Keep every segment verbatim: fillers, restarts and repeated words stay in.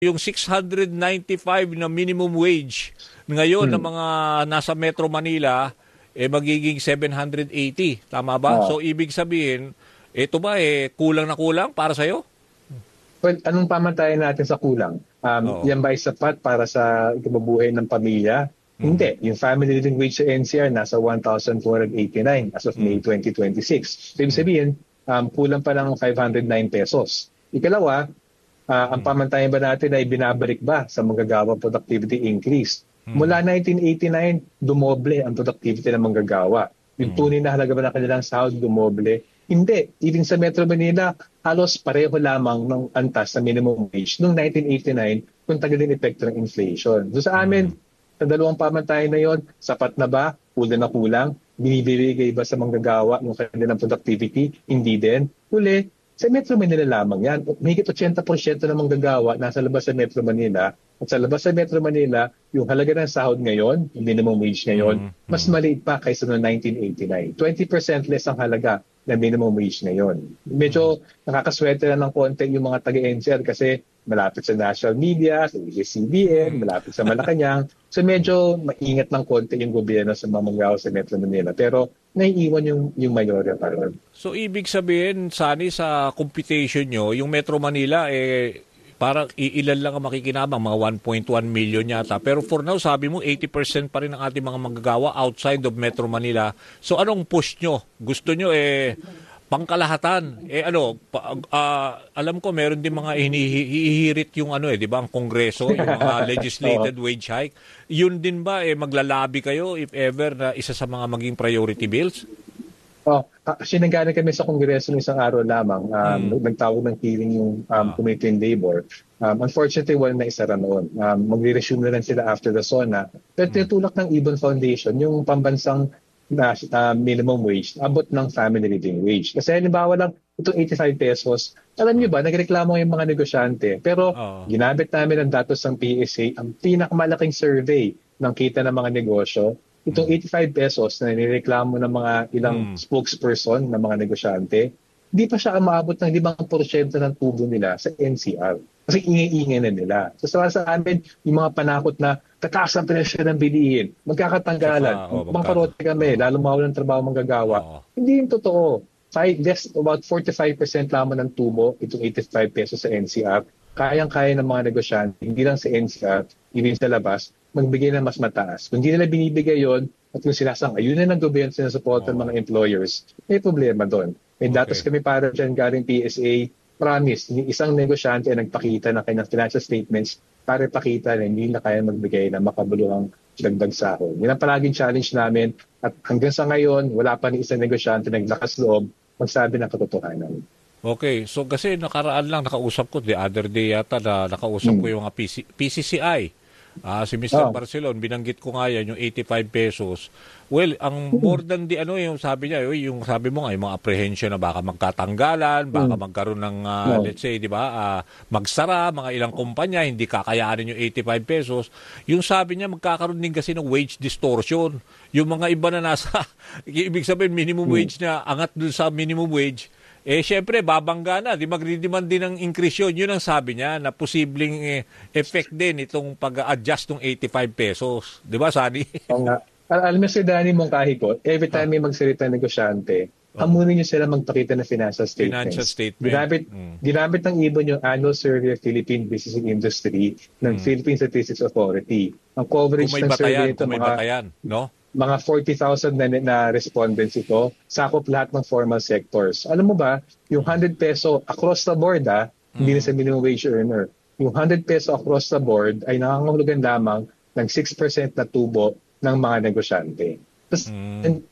yung six hundred ninety-five na minimum wage ngayon Hmm. ng mga nasa Metro Manila, eh magiging seven hundred eighty. Tama ba? Ah. So, ibig sabihin, ito ba eh kulang na kulang para sa'yo? Well, anong pamantayan natin sa kulang? Um, Oo. yan ba ay sapat para sa ikabubuhay ng pamilya? Hindi. Yung family living wage sa N C R nasa one thousand four hundred eighty-nine as of May twenty twenty-six. So, ibig sabihin, um, kulang pa ng five hundred nine pesos. Ikalawa, uh, ang pamantayan ba natin ay binabalik ba sa manggagawa productivity increase? Mula nineteen eighty-nine, dumoble ang productivity ng manggagawa. Yung tunay na halaga ba ng kanilang sahod, dumoble? Hindi. Even sa Metro Manila, halos pareho lamang ng antas sa minimum wage noong nineteen eighty-nine kung tagalin epekto ng inflation. So sa amin, sa dalawang pamantayan na yon, sapat na ba? Kulang na kulang? Binibigay ba sa manggagawa yung kanilang productivity? Hindi din. Uli, sa Metro Manila lamang yan. Mahigit eighty percent ng manggagawa nasa labas sa Metro Manila. At sa labas sa Metro Manila, yung halaga ng sahod ngayon, yung minimum wage ngayon, mas maliit pa kaysa noong nineteen eighty-nine. twenty percent less ang halaga ng minimum wage ngayon. Medyo nakakaswerte na ng konti yung mga taga-N C R kasi malapit sa national media, sa A C B N, malapit sa Malacanang. So medyo maingat ng konti yung gobyerno sa mga manggagawa sa Metro Manila. Pero naiiwan yung, yung mayorya pa rin. So, ibig sabihin, Sani, sa computation nyo, yung Metro Manila, eh, parang iilan lang ang makikinabang, mga one point one million yata. Pero for now, sabi mo, eighty percent pa rin ang ating mga manggagawa outside of Metro Manila. So, anong push nyo? Gusto nyo, eh, pangkalahatan. Eh, ano, pa, uh, alam ko, meron din mga hinihirit yung ano, eh, di ba, ang Kongreso, yung mga legislated wage hike. Yun din ba, eh, maglalabi kayo, if ever, na isa sa mga maging priority bills? Oh, kasi nanggaling kami sa Kongreso ng isang araw lamang. Um, mm. Nagtawag ng hearing yung um, ah. Committee on Labor. Um, unfortunately, wala na isara noon. Um, magre-resume na lang sila after the SONA. Pero mm. tinutulak ng Ibon Foundation, yung pambansang na, uh, minimum wage, abot ng family living wage. Kasi halimbawa lang, itong eighty-five pesos, alam niyo ba, nagreklamo yung mga negosyante. Pero oh. ginamit namin ang datos ng P S A, ang pinakamalaking survey ng kita ng mga negosyo. Itong eighty-five pesos na nireklamo ng mga ilang mm. spokesperson ng mga negosyante, di pa siya maabot ng limang porsyento ng tubo nila sa N C R. Kasi ingay-ingay na nila. So sa amin, yung mga panakot na tataas ang presyo ng bilihin, magkakatanggalan, so, oh, bangkarote kami, lalo mawalan ng trabaho manggagawa. Oh. Hindi yung totoo. Five, just about forty-five percent lamang ng tubo, itong eighty-five pesos sa N C R. Kayang-kaya ng mga negosyante, hindi lang sa N C R, even sa labas, magbigay na mas mataas. Kung hindi nila binibigay yon at kung sinasang ayun na ng gobyerno sinasuportan oh. mga employers, may problema doon. May okay. datos kami para dyan galing P S A, promise, ni isang negosyante ay nagpakita ng kanyang financial statements para ipakita na hindi na kaya magbigay ng makabuluhang dagdag sahod. Yan ang palaging challenge namin at hanggang sa ngayon, wala pa ni isang negosyante naglakas loob magsabi ng katotohanan. Okay, so kasi nakaraan lang nakausap ko, the other day yata na nakausap hmm. ko yung mga P C, P C C I. Ah, si Mister Oh. Barcelon, binanggit ko nga yan, yung eighty-five pesos. Well, ang more than the ano, yung sabi niya, yung sabi mo nga, yung mga apprehension na baka magkatanggalan, baka magkaroon ng, uh, no. let's say, di ba, uh, magsara, mga ilang kumpanya, hindi kakayanin yung eighty-five pesos. Yung sabi niya, magkakaroon din kasi ng wage distortion. Yung mga iba na nasa, ibig sabihin, minimum hmm. wage na angat dun sa minimum wage, eh, syempre, babangga na. Di magre-demand din ng increase yun. Yun ang sabi niya na posibleng eh, effect din itong pag-adjust ng eighty-five pesos. Di ba, Sani? Oo nga. Alam mo, Sir Danny Mongkahiko, every time may magsalita ng negosyante, oh. hamunin niyo sila magpakita ng financial statements. Financial statement. Ginamit, mm. ginamit ng Ibon yung Annual Survey of Philippine Business and Industry ng mm. Philippine Statistics Authority. Ang coverage ng survey ito, mga, batayan, no? mga forty thousand na, na respondents ito, sakop lahat ng formal sectors. Alam mo ba, yung one hundred peso across the board, ah, mm. hindi na sa minimum wage earner, yung one hundred peso across the board ay nangangahulugan lamang ng six percent na tubo ng mga negosyante. Tapos, mm.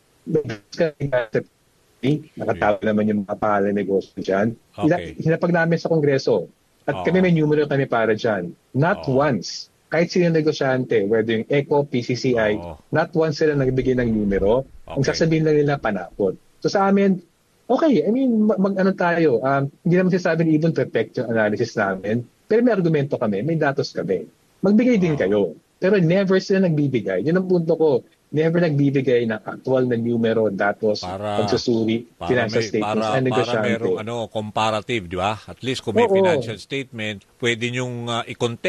nakatawa naman yung mga pangalan negosyo dyan. Okay. Hinapag namin sa Kongreso. At oh. kami may numero kami para dyan. Not oh. once. Kahit sila negosyante, whether yung ECO, P C C I, oh. not once sila nagbigay ng numero, okay. ang sasabihin lang nila panakot. So sa amin, okay, I mean, mag-ano tayo, um, hindi naman sinasabi ni Ibon perfect yung analysis namin, pero may argumento kami, may datos kami. Magbigay din oh. kayo. Pero never sila nagbibigay. Yun ang punto ko. never nagbibigay ng actual na numero, datos, Para pagsusuri, para financial may statements, para ang para negosyante. merong ano comparative, di ba? At least kung may Oo. financial statement, pwede nyong uh, i